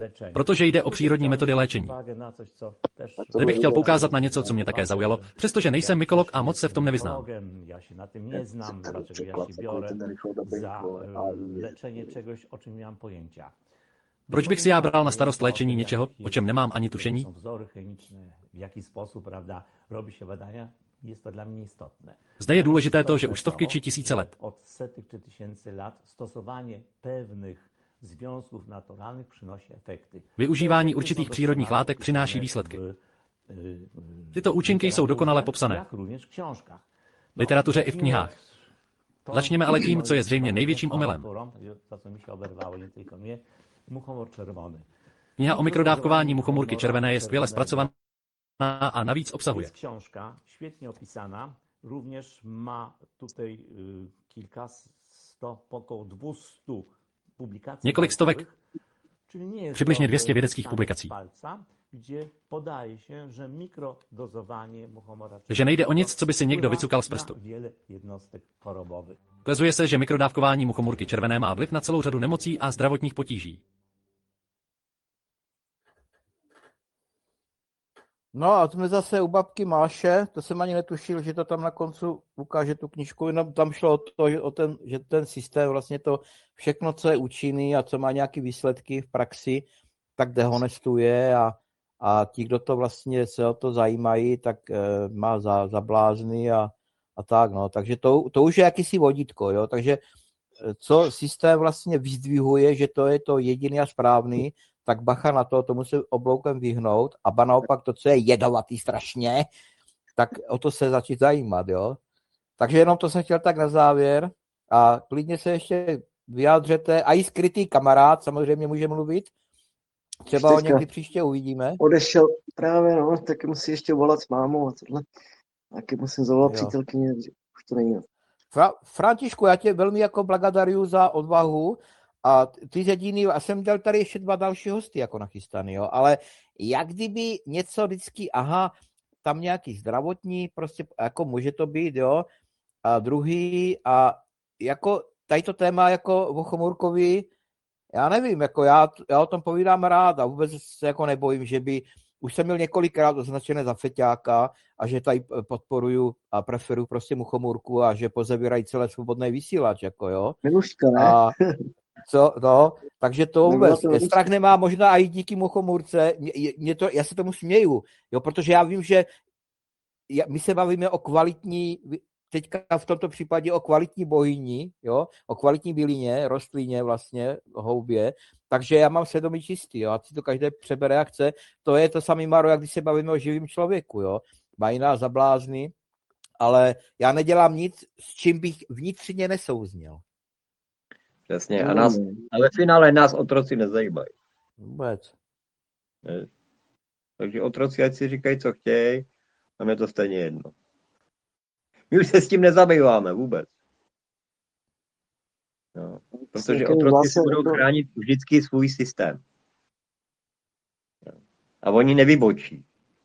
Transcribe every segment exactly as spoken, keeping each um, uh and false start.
protože jde o přírodní metody léčení. Tady bych chtěl poukázat na něco, co mě také zaujalo, přestože nejsem mykolog a moc se v tom nevyznám. Já si na tym nie znam, dlaczego ja się biorę za leczenie czegoś, o czym nie mam pojęcia. Proč bych si já bral na starost léčení něčeho, o čem nemám ani tušení? Są wzory chemiczne, w jaki sposób, prawda, robi się badania, jest to dla mnie istotne. Zde je důležité to, že už stovky či tisíce let Od setek czy tysięcy lat stosowanie pewnych związków naturalnych przynosi efekty. využívání určitých přírodních látek přináší výsledky. Tyto účinky jsou dokonale popsané Jak również w książkach. v literatuře i v knihách. Začněme ale tím, co je zřejmě největším omylem. To, co mi się oberwało, nie tylko mnie, muchomor czerwony. Kniha o mikrodávkování muchomůrky červené je skvěle zpracovaná a navíc obsahuje Jest książka świetnie opisana, również ma tutaj y, kilkasto, około dwustu publikacji. Několik stovek, naukowych, czyli nie jest přibližně to, dvě stě y, vědeckých pisane publikací. z palca, gdzie podaje się, że mikrodozowanie muchomora že nejde o nic, co by si někdo wpływa vycukal z na prstu. wiele jednostek chorobowych. Ukazuje se, že mikrodávkování muchomůrky červené má vliv na celou řadu nemocí a zdravotních potíží. No a jsme zase u babky Máše, to jsem ani netušil, že to tam na koncu ukáže tu knížku, jenom tam šlo o to, že, o ten, že ten systém, vlastně to všechno, co je účinný a co má nějaké výsledky v praxi, tak dehonestuje a, a ti, kdo to vlastně se o to zajímají, tak e, má za, za blázny a, a tak, no, takže to, to už je jakýsi vodítko, jo, takže co systém vlastně vyzdvihuje, že to je to jediný a správný, tak bacha na to, tomu se obloukem vyhnout, a ba naopak to, co je jedovatý strašně, tak o to se začít zajímat, jo. Takže jenom to jsem chtěl tak na závěr a klidně se ještě vyjádřete, a i skrytý kamarád samozřejmě může mluvit, třeba ho někdy příště uvidíme. Odešel právě, no, tak musí ještě volat s mámou a tohle, taky musím zavolat přítelkyně, už to není. Fra- Františku, já tě velmi jako blagodaruju za odvahu. A ty jediný, a jsem dělal tady ještě dva další hosty jako nachystaný, jo, ale jak kdyby něco vždycky, aha, tam nějaký zdravotní, prostě jako může to být, jo, a druhý, a jako tady to téma jako o Chomůrkovi, já nevím, jako já, já o tom povídám rád a vůbec se jako nebojím, že by, už jsem měl několikrát označené za feťáka a že tady podporuju a preferuju prostě Muchomůrku a že pozavírají celé svobodné vysílač, jako jo. Miluška, ne? A co, no, takže to vůbec, strach nemá možná i díky Muchomůrce, mě, mě to, já se tomu směju, jo, protože já vím, že my se bavíme o kvalitní, teďka v tomto případě o kvalitní bohyni, jo, o kvalitní bylině, rostlině vlastně, houbě, takže já mám svědomí čistý, jo, ať si to každé přebere jak chce, to je to samý Maro, jak když se bavíme o živým člověku, jo, mají nás za blázny, ale já nedělám nic, s čím bych vnitřně nesouznil. Přesně, a nás, a ve finále nás otroci nezajímají. Vůbec. Ne? Takže otroci, ať si říkají, co chtějí, a mě to stejně jedno. My už se s tím nezabýváme vůbec. No, protože otroci si budou chránit vždycky svůj systém. No. A oni nevybočí.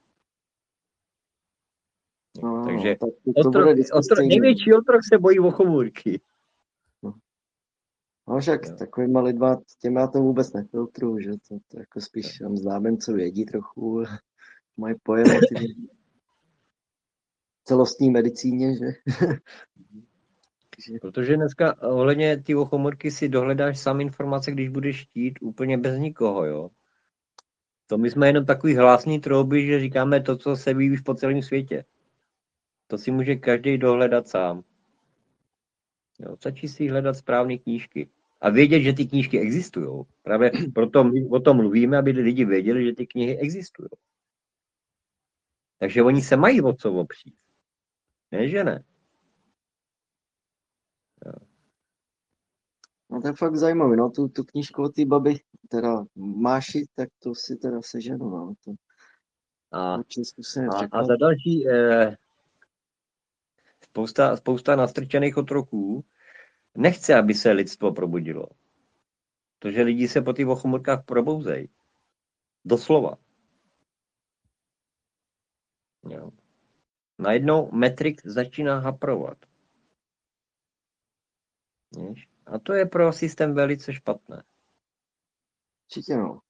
No, takže to, to otrok, otrok, největší otrok se bojí o chomůrky. No však no. Takovýma lidma, těma já to vůbec nefiltruju, že to, to jako spíš tam známem, co vědí trochu, mají pojem o ty celostní medicíně, že? Protože dneska ohledně ty ochomorky si dohledáš sám informace, když budeš chtít, úplně bez nikoho, jo. To my jsme jenom takový hlásní trouby, že říkáme to, co se ví už po celém světě. To si může každý dohledat sám. Jo, stačí si hledat správné knížky. A vědět, že ty knížky existují. Právě proto my o tom mluvíme, aby lidi věděli, že ty knihy existují. Takže oni se mají o co opřít. Ne, že ne? Jo. No to je fakt zajímavé, no, tu, tu knížku od té baby, teda Máši, tak to si teda seženu, no. To, a, a, a za další, eh, spousta, spousta nastrčených otroků nechce, aby se lidstvo probudilo. Protože lidi se po těch ochomorkách probouzejí. Doslova. Jo. Najednou Matrix začíná haprovat. Víš? A to je pro systém velice špatné. Určitě no.